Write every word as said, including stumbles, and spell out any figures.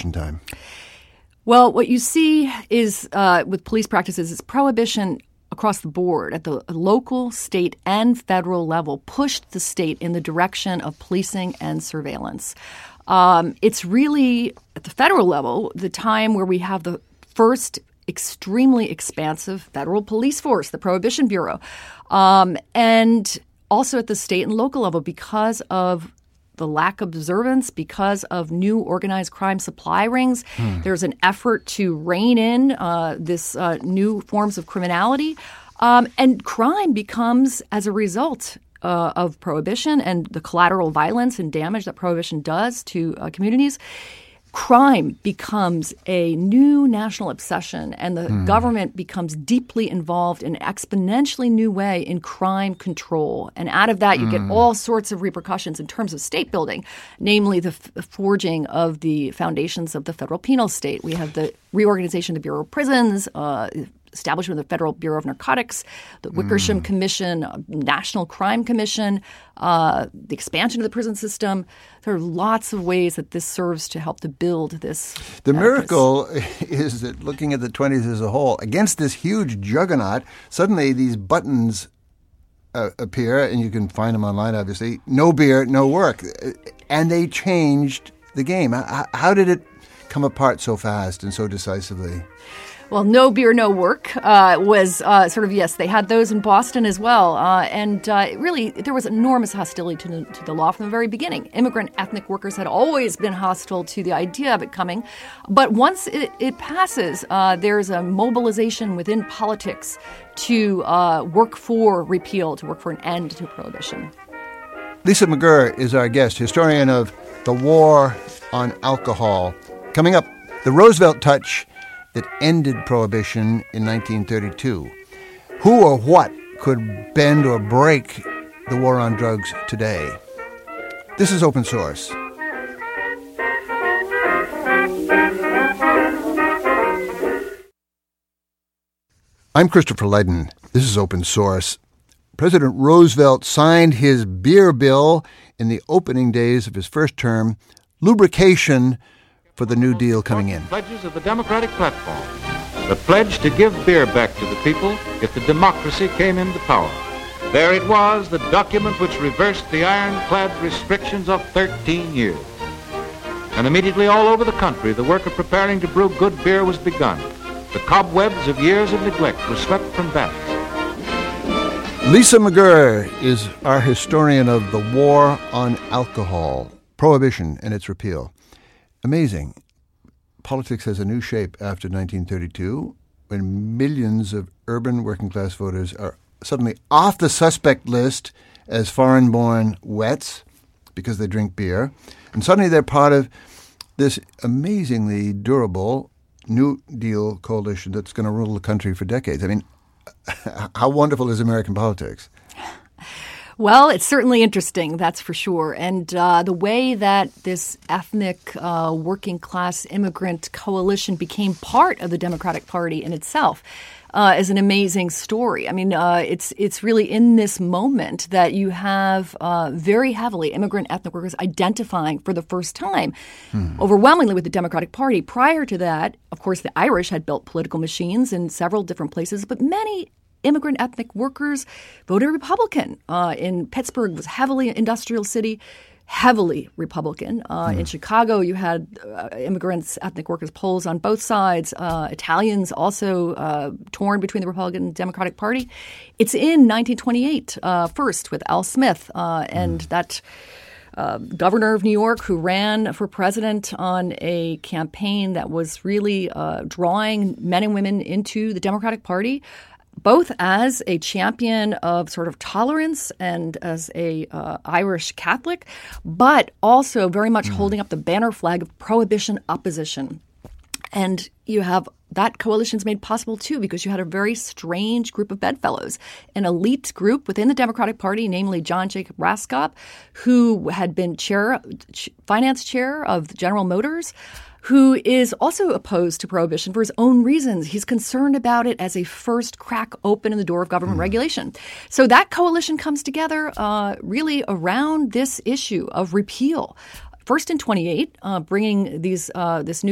Prohibition time? Well, what you see is uh, with police practices is prohibition across the board at the local, state, and federal level pushed the state in the direction of policing and surveillance. Um, it's really, at the federal level, the time where we have the first extremely expansive federal police force, the Prohibition Bureau, um, and also at the state and local level because of the lack of observance, because of new organized crime supply rings. Hmm. There's an effort to rein in uh, this uh, new forms of criminality. Um, and crime becomes, as a result uh, of prohibition and the collateral violence and damage that prohibition does to uh, communities, crime becomes a new national obsession, and the mm. government becomes deeply involved in an exponentially new way in crime control. And out of that, you mm. get all sorts of repercussions in terms of state building, namely the, f- the forging of the foundations of the federal penal state. We have the reorganization of the Bureau of Prisons, uh, establishment of the Federal Bureau of Narcotics, the Wickersham mm. Commission, uh, National Crime Commission, uh, the expansion of the prison system. There are lots of ways that this serves to help to build this. The uh, miracle this. is that looking at the twenties as a whole, against this huge juggernaut, suddenly these buttons uh, appear, and you can find them online, obviously. No beer, no work. And they changed the game. How, how did it come apart so fast and so decisively? Well, no beer, no work uh, was uh, sort of, yes, they had those in Boston as well. Uh, and uh, really, there was enormous hostility to the, to the law from the very beginning. Immigrant ethnic workers had always been hostile to the idea of it coming. But once it, it passes, uh, there's a mobilization within politics to uh, work for repeal, to work for an end to prohibition. Lisa McGirr is our guest, historian of the war on alcohol. Coming up, the Roosevelt touch that ended prohibition in nineteen thirty-two. Who or what could bend or break the war on drugs today? This is Open Source. I'm Christopher Lydon. This is Open Source. President Roosevelt signed his beer bill in the opening days of his first term, lubrication for the New Deal coming in. Pledges of the Democratic platform. The pledge to give beer back to the people if the democracy came into power. There it was, the document which reversed the ironclad restrictions of thirteen years. And immediately all over the country, the work of preparing to brew good beer was begun. The cobwebs of years of neglect were swept from vats. Lisa McGirr is our historian of the war on alcohol, prohibition and its repeal. Amazing. Politics has a new shape after nineteen thirty-two, when millions of urban working-class voters are suddenly off the suspect list as foreign-born wets because they drink beer. And suddenly they're part of this amazingly durable New Deal coalition that's going to rule the country for decades. I mean, how wonderful is American politics? Well, it's certainly interesting, that's for sure. And uh, the way that this ethnic uh, working class immigrant coalition became part of the Democratic Party in itself uh, is an amazing story. I mean, uh, it's it's really in this moment that you have uh, very heavily immigrant ethnic workers identifying for the first time hmm. overwhelmingly with the Democratic Party. Prior to that, of course, the Irish had built political machines in several different places, but many immigrant ethnic workers voted Republican. Uh, in Pittsburgh was heavily industrial city, heavily Republican. Uh, mm. In Chicago, you had uh, immigrants, ethnic workers, polls on both sides. Uh, Italians also uh, torn between the Republican and Democratic Party. It's in nineteen twenty-eight, uh, first with Al Smith, uh, and mm. that uh, governor of New York who ran for president on a campaign that was really uh, drawing men and women into the Democratic Party, both as a champion of sort of tolerance and as a uh, Irish Catholic, but also very much mm. holding up the banner flag of prohibition opposition. And you have that coalition's made possible, too, because you had a very strange group of bedfellows, an elite group within the Democratic Party, namely John Jacob Raskop, who had been chair, finance chair of General Motors, who is also opposed to prohibition for his own reasons. He's concerned about it as a first crack open in the door of government mm. regulation. So that coalition comes together uh, really around this issue of repeal. First in twenty-eight, uh, bringing these uh, this new